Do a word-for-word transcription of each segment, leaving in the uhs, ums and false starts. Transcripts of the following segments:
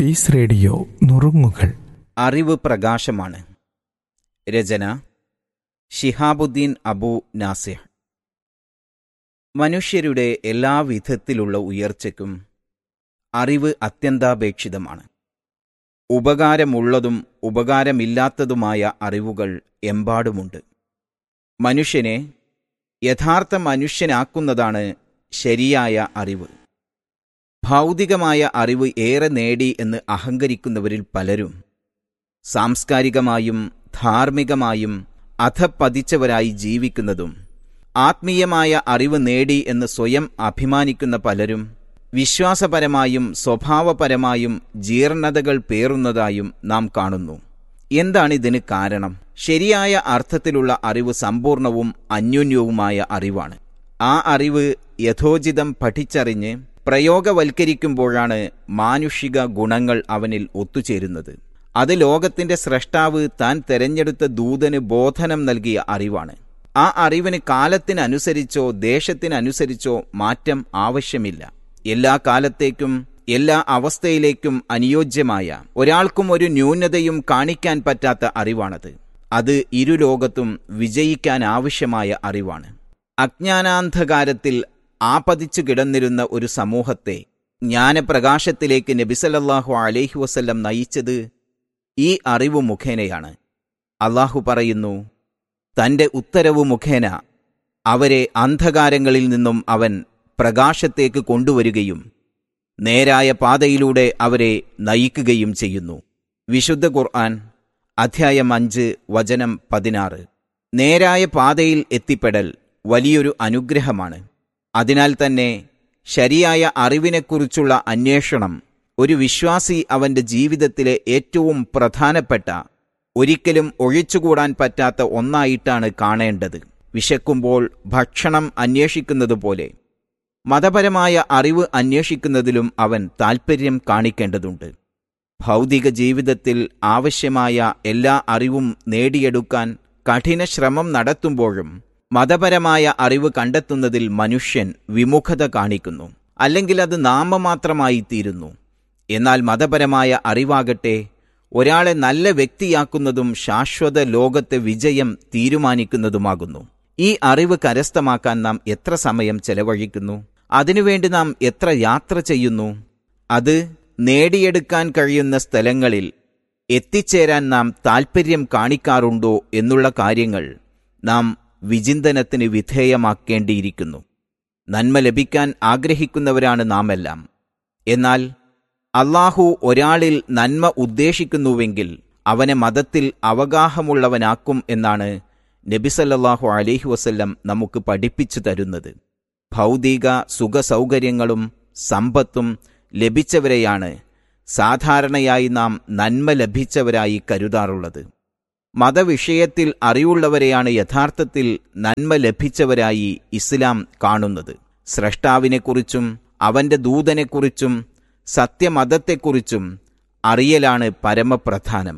Piece radio നുറുങ്ങുകൾ. അറിവ് പ്രകാശമാണ്. രചന ശിഹാബുദ്ദീൻ അബു നാസിഹ്. മനുഷ്യരുടെ എല്ലാ വിധത്തിലുള്ള ഉയർച്ചയ്ക്കും അറിവ് അത്യന്താപേക്ഷിതമാണ്. ഉപകാരമുള്ളതും ഉപകാരമില്ലാത്തതുമായ അറിവുകൾ എമ്പാടുമുണ്ട്. മനുഷ്യനെ യഥാർത്ഥ മനുഷ്യനാക്കുന്നതാണ് ശരിയായ അറിവ്. ഭൗതികമായ അറിവ് ഏറെ നേടി എന്ന് അഹങ്കരിക്കുന്നവരിൽ പലരും സാംസ്കാരികമായും ധാർമ്മികമായും അധപ്പതിച്ചവരായി ജീവിക്കുന്നതും, ആത്മീയമായ അറിവ് നേടി എന്ന് സ്വയം അഭിമാനിക്കുന്ന പലരും വിശ്വാസപരമായും സ്വഭാവപരമായും ജീർണതകൾ പേറുന്നതായും നാം കാണുന്നു. എന്താണിതിന് കാരണം? ശരിയായ അർത്ഥത്തിലുള്ള അറിവ് സമ്പൂർണവും അന്യോന്യവുമായ അറിവാണ്. ആ അറിവ് യഥോചിതം പഠിച്ചറിഞ്ഞ് പ്രയോഗവൽക്കരിക്കുമ്പോഴാണ് മാനുഷിക ഗുണങ്ങൾ അവനിൽ ഒത്തുചേരുന്നത്. അത് ലോകത്തിന്റെ സ്രഷ്ടാവ് താൻ തെരഞ്ഞെടുത്ത ദൂതന് ബോധനം നൽകിയ അറിവാണ്. ആ അറിവിന് കാലത്തിനനുസരിച്ചോ ദേശത്തിനനുസരിച്ചോ മാറ്റം ആവശ്യമില്ല. എല്ലാ കാലത്തേക്കും എല്ലാ അവസ്ഥയിലേക്കും അനുയോജ്യമായ, ഒരാൾക്കും ഒരു ന്യൂനതയും കാണിക്കാൻ പറ്റാത്ത അറിവാണത്. അത് ഇരുലോകത്തും വിജയിക്കാൻ ആവശ്യമായ അറിവാണ്. അജ്ഞാനാന്ധകാരത്തിൽ ആപതിച്ചു കിടന്നിരുന്ന ഒരു സമൂഹത്തെ ജ്ഞാനപ്രകാശത്തിലേക്ക് നബി സല്ലല്ലാഹു അലൈഹി വസല്ലം നയിച്ചത് ഈ അറിവ് മുഖേനയാണ്. അല്ലാഹു പറയുന്നു, തന്റെ ഉത്തരവ് മുഖേന അവരെ അന്ധകാരങ്ങളിൽ നിന്നും അവൻ പ്രകാശത്തേക്ക് കൊണ്ടുവരികയും നേരായ പാതയിലൂടെ അവരെ നയിക്കുകയും ചെയ്യുന്നു. വിശുദ്ധ ഖുർആൻ അധ്യായം അഞ്ച് വചനം പതിനാറ്. നേരായ പാതയിൽ എത്തിപ്പെടൽ വലിയൊരു അനുഗ്രഹമാണ്. അതിനാൽ തന്നെ ശരിയായ അറിവിനെക്കുറിച്ചുള്ള അന്വേഷണം ഒരു വിശ്വാസി അവന്റെ ജീവിതത്തിലെ ഏറ്റവും പ്രധാനപ്പെട്ട, ഒരിക്കലും ഒഴിച്ചുകൂടാൻ പറ്റാത്ത ഒന്നായിട്ടാണ് കാണേണ്ടത്. വിശക്കുമ്പോൾ ഭക്ഷണം അന്വേഷിക്കുന്നത് പോലെ മതപരമായ അറിവ് അന്വേഷിക്കുന്നതിലും അവൻ താൽപ്പര്യം കാണിക്കേണ്ടതുണ്ട്. ഭൗതിക ജീവിതത്തിൽ ആവശ്യമായ എല്ലാ അറിവും നേടിയെടുക്കാൻ കഠിന ശ്രമം നടത്തുമ്പോഴും മതപരമായ അറിവ് കണ്ടെത്തുന്നതിൽ മനുഷ്യൻ വിമുഖത കാണിക്കുന്നു, അല്ലെങ്കിൽ അത് നാമമാത്രമായി തീരുന്നു. എന്നാൽ മതപരമായ അറിവാകട്ടെ ഒരാളെ നല്ല വ്യക്തിയാക്കുന്നതും ശാശ്വത ലോകത്തെ വിജയം തീരുമാനിക്കുന്നതുമാകുന്നു. ഈ അറിവ് കരസ്ഥമാക്കാൻ നാം എത്ര സമയം ചെലവഴിക്കുന്നു? അതിനുവേണ്ടി നാം എത്ര യാത്ര ചെയ്യുന്നു? അത് നേടിയെടുക്കാൻ കഴിയുന്ന സ്ഥലങ്ങളിൽ എത്തിച്ചേരാൻ നാം താൽപ്പര്യം കാണിക്കാറുണ്ടോ എന്നുള്ള കാര്യങ്ങൾ നാം വിചിന്തനത്തിന് വിധേയമാക്കേണ്ടിയിരിക്കുന്നു. നന്മ ലഭിക്കാൻ ആഗ്രഹിക്കുന്നവരാണ് നാമെല്ലാം. എന്നാൽ അല്ലാഹു ഒരാളിൽ നന്മ ഉദ്ദേശിക്കുന്നുവെങ്കിൽ അവനെ മതത്തിൽ അവഗാഹമുള്ളവനാക്കും എന്നാണ് നബി സല്ലല്ലാഹു അലൈഹി വസല്ലം നമുക്ക് പഠിപ്പിച്ചു തരുന്നത്. ഭൗതിക സുഖസൗകര്യങ്ങളും സമ്പത്തും ലഭിച്ചവരെയാണ് സാധാരണയായി നാം നന്മ ലഭിച്ചവരായി കരുതാറുള്ളത്. മതവിഷയത്തിൽ അറിവുള്ളവരെയാണ് യഥാർത്ഥത്തിൽ നന്മ ലഭിച്ചവരായി ഇസ്ലാം കാണുന്നത്. സ്രഷ്ടാവിനെക്കുറിച്ചും അവന്റെ ദൂതനെക്കുറിച്ചും സത്യമതത്തെക്കുറിച്ചും അറിയലാണ് പരമപ്രധാനം.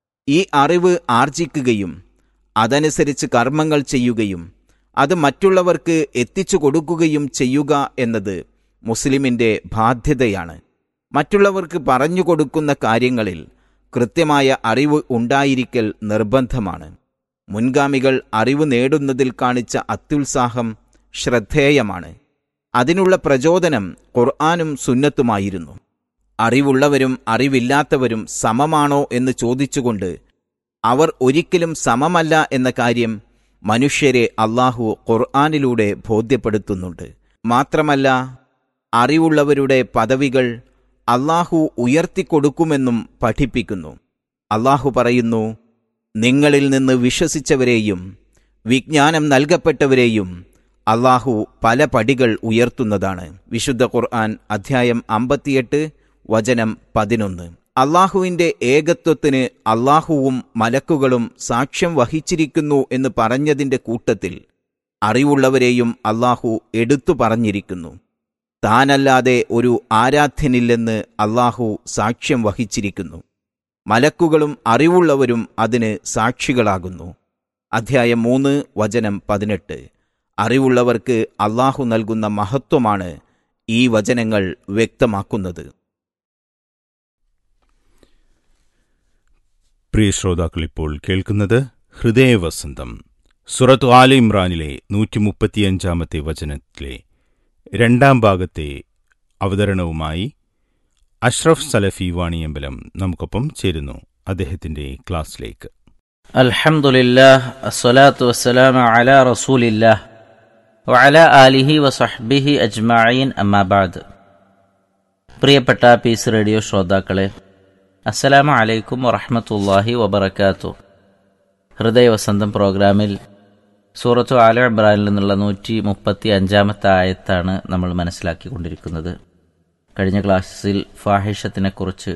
ഈ അറിവ് ആർജിക്കുകയും അതനുസരിച്ച് കർമ്മങ്ങൾ ചെയ്യുകയും അത് മറ്റുള്ളവർക്ക് എത്തിച്ചു കൊടുക്കുകയും ചെയ്യുക എന്നത് മുസ്ലിമിന്റെ ബാധ്യതയാണ്. മറ്റുള്ളവർക്ക് പറഞ്ഞു കൊടുക്കുന്ന കാര്യങ്ങളിൽ കൃത്യമായ അറിവ് ഉണ്ടായിരിക്കൽ നിർബന്ധമാണ്. മുൻഗാമികൾ അറിവ് നേടുന്നതിൽ കാണിച്ച അത്യുത്സാഹം ശ്രദ്ധേയമാണ്. അതിനുള്ള പ്രചോദനം ഖുർആനും സുന്നത്തുമായിരുന്നു. അറിവുള്ളവരും അറിവില്ലാത്തവരും സമമാണോ എന്ന് ചോദിച്ചുകൊണ്ട് അവർ ഒരിക്കലും സമമല്ല എന്ന കാര്യം മനുഷ്യരെ അല്ലാഹു ഖുർആനിലൂടെ ബോധ്യപ്പെടുത്തുന്നുണ്ട്. മാത്രമല്ല, അറിവുള്ളവരുടെ പദവികൾ അല്ലാഹു ഉയർത്തിക്കൊടുക്കുമെന്നും പഠിപ്പിക്കുന്നു. അല്ലാഹു പറയുന്നു, നിങ്ങളിൽ നിന്ന് വിശ്വസിച്ചവരെയും വിജ്ഞാനം നൽകപ്പെട്ടവരെയും അല്ലാഹു പല പടികൾ ഉയർത്തുന്നതാണ്. വിശുദ്ധ ഖുർആൻ അധ്യായം അമ്പത്തിയെട്ട് വചനം പതിനൊന്ന്. അല്ലാഹുവിന്റെ ഏകത്വത്തിന് അല്ലാഹുവും മലക്കുകളും സാക്ഷ്യം വഹിച്ചിരിക്കുന്നു എന്ന് പറഞ്ഞതിന്റെ കൂട്ടത്തിൽ അറിവുള്ളവരെയും അല്ലാഹു എടുത്തു പറഞ്ഞിരിക്കുന്നു. താനല്ലാതെ ഒരു ആരാധ്യനില്ലെന്ന് അല്ലാഹു സാക്ഷ്യം വഹിച്ചിരിക്കുന്നു. മലക്കുകളും അറിവുള്ളവരും അതിന് സാക്ഷികളാകുന്നു. അധ്യായം മൂന്ന് വചനം പതിനെട്ട്. അറിവുള്ളവർക്ക് അല്ലാഹു നൽകുന്ന മഹത്വമാണ് ഈ വചനങ്ങൾ വ്യക്തമാക്കുന്നത്. പ്രിയ ശ്രോതാക്കൾ, ഇപ്പോൾ കേൾക്കുന്നത് ഹൃദയവസന്തം. സൂറത്ത് ആല ഇമ്രാനിലെ നൂറ്റി മുപ്പത്തിയഞ്ചാമത്തെ വചനത്തിലെ രണ്ടാം ഭാഗത്തെ അവതരണവുമായി അഷ്റഫ് സലഫി വാണിയമ്പലം നമുക്കൊപ്പം ചേരുന്നു. അദ്ദേഹത്തിന്റെ ക്ലാസ്സിലേക്ക്. അൽഹംദുലില്ലാഹ് അസ്സലാത്തു വസ്സലാമു അലാ റസൂലില്ലാഹ് വഅലാ ആലിഹി വസഹ്ബിഹി അജ്മഈൻ, അമ്മാ ബഅദ്. പ്രിയപ്പെട്ട പീസ് റേഡിയോ ശ്രോതാക്കളെ, അസ്സലാമു അലൈക്കും വറഹ്മത്തുള്ളാഹി വബറകാതുഹു. ഹൃദയവസന്തം പ്രോഗ്രാമിൽ സൂറത്തു ആല ഇമ്രാനിൽ നിന്നുള്ള നൂറ്റി മുപ്പത്തി അഞ്ചാമത്തെ ആയത്താണ് നമ്മൾ മനസ്സിലാക്കിക്കൊണ്ടിരിക്കുന്നത്. കഴിഞ്ഞ ക്ലാസ്സിൽ ഫാഹിഷത്തിനെക്കുറിച്ച്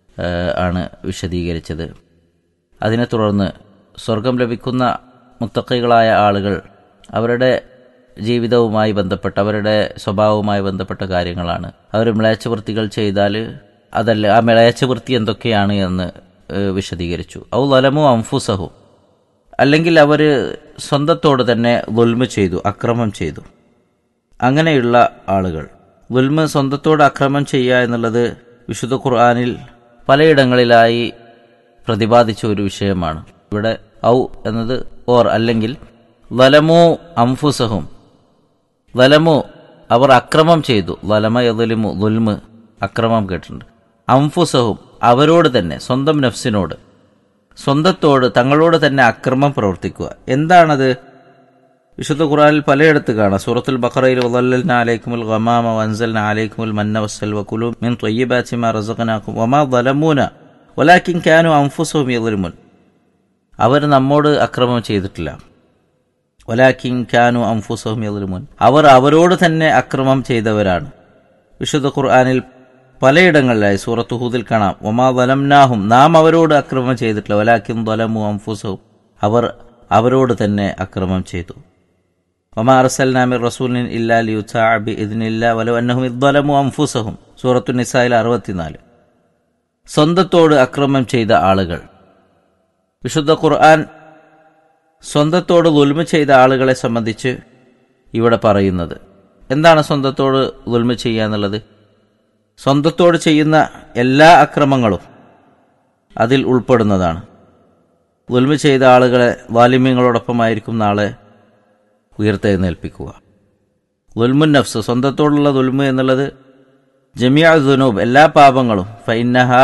ആണ് വിശദീകരിച്ചത്. അതിനെ തുടർന്ന് സ്വർഗം ലഭിക്കുന്ന മുത്തഖികളായ ആളുകൾ അവരുടെ ജീവിതവുമായി ബന്ധപ്പെട്ട, അവരുടെ സ്വഭാവവുമായി ബന്ധപ്പെട്ട കാര്യങ്ങളാണ്. അവർ മ്ലേച്ഛവൃത്തികൾ ചെയ്താൽ അതല്ല, ആ മ്ലേച്ഛവൃത്തി എന്തൊക്കെയാണ് എന്ന് വിശദീകരിച്ചു. ഔ ലലമു അംഫുസഹു, അല്ലെങ്കിൽ അവർ സ്വന്തത്തോട് തന്നെ ദുൽമ ചെയ്തു, അക്രമം ചെയ്തു. അങ്ങനെയുള്ള ആളുകൾ, ദുൽമ സ്വന്തത്തോട് അക്രമം ചെയ്യുക എന്നുള്ളത് വിശുദ്ധ ഖുർആനിൽ പലയിടങ്ങളിലായി പ്രതിപാദിച്ച ഒരു വിഷയമാണ്. ഇവിടെ ഔ എന്നത് ഓർ, അല്ലെങ്കിൽ ലലമു അംഫുസഹും, ലലമു അവർ അക്രമം ചെയ്തു. ലലമ യദ്ലിമു, ദുൽമ് അക്രമം കേട്ടിട്ടുണ്ട്. അംഫുസഹും അവരോട് തന്നെ, സ്വന്തം നഫ്സിനോട്, സ്വന്തത്തോട് തങ്ങളോട് തന്നെ അക്രമം പ്രവർത്തിക്കുക. എന്താണത്? വിശുദ്ധ ഖുർആനിൽ പലയിടത്ത് കാണാം. സൂറത്തുൽ ബഖറയിൽ വദല്ലൽനാ അലൈക്കുമുൽ ഗമാമ വഅൻസൽനാ അലൈക്കുമുൽ മന്ന വസ്സൽവ കുലൂ മിൻ ത്വയ്യിബാതി മാ റസഖനാകും വമാ ദലമൂന വലാകിൻ കാനൂ അൻഫുസഹും യദ്ലിമൂൻ. അവർ നമ്മോട് അക്രമം ചെയ്തിട്ടില്ല. വലാകിൻ കാനൂ അൻഫുസഹും യദ്ലിമൂൻ, അവർ അവരോട് തന്നെ അക്രമം ചെയ്തവരാണ്. വിശുദ്ധ ഖുർആനിൽ പലയിടങ്ങളിലായി സൂറത്ത് ഹൂദിൽ കാണാം, വമാ ദലംനാഹും, നാം അവരോട് അക്രമം ചെയ്തിട്ടില്ല. വലാകിൻ ദലമു അൻഫുസഹും, അവർ അവരോട് തന്നെ അക്രമം ചെയ്തു. വമാ അർസൽനാ മിർ റസൂലിൻ ഇല്ലാ ലിയുതഅ ബിഇദ്നില്ലാഹി വലൗ അന്നഹും ഇദ്ദലമു അൻഫുസഹും. സൂറത്തു നിസായിൽ അറുപത്തിനാല്. സ്വന്തത്തോട് അക്രമം ചെയ്ത ആളുകൾ. വിശുദ്ധ ഖുർആൻ സ്വന്തത്തോട് ദുൽമ ചെയ്ത ആളുകളെ സംബന്ധിച്ച് ഇവിടെ പറയുന്നത് എന്താണ്? സ്വന്തത്തോട് ദുൽമ ചെയ്യുക എന്നുള്ളത് സ്വന്തത്തോട് ചെയ്യുന്ന എല്ലാ അക്രമങ്ങളും അതിൽ ഉൾപ്പെടുന്നതാണ്. ദുൽമ ചെയ്ത ആളുകളെ വാലിമ്യങ്ങളോടൊപ്പമായിരിക്കും നാളെ ഉയർത്തെഴുന്നേൽപ്പിക്കുക. ദുൽമുൻ നഫ്സ്, സ്വന്തത്തോടുള്ള ദുൽമ എന്നുള്ളത് ജമിഅ ദുനൂബ്, എല്ലാ പാപങ്ങളും. ഫഇന്നഹാ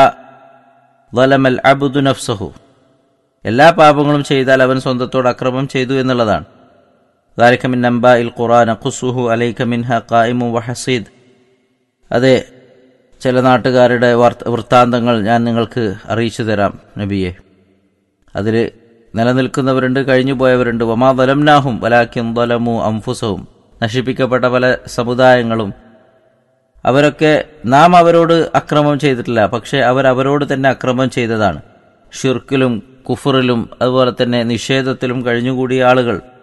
ദലമൽ അബ്ദു നഫ്സഹു, എല്ലാ പാപങ്ങളും ചെയ്താൽ അവൻ സ്വന്തത്തോട് അക്രമം ചെയ്തു എന്നുള്ളതാണ്. ദാലിക മിൻ അംബാഇൽ ഖുർആൻ ഖുസ്സുഹു അലൈക മിൻഹാ ഖായിമുൻ വഹസീദ്. അതെ, ചില നാട്ടുകാരുടെ വൃത്താന്തങ്ങൾ ഞാൻ നിങ്ങൾക്ക് അറിയിച്ചു തരാം നബിയെ. അതിൽ നിലനിൽക്കുന്നവരുണ്ട്, കഴിഞ്ഞു പോയവരുണ്ട്. വമാ ദലംനാഹും വലാകിൻ ദലമു അൻഫുസഹും, നശിപ്പിക്കപ്പെട്ട പല സമുദായങ്ങളും, അവരൊക്കെ നാം അവരോട് അക്രമം ചെയ്തിട്ടില്ല, പക്ഷേ അവർ അവരോട് തന്നെ അക്രമം ചെയ്തതാണ്. ഷിർക്കിലും കുഫറിലും അതുപോലെ തന്നെ നിഷേധത്തിലും കഴിഞ്ഞുകൂടിയ ആളുകൾ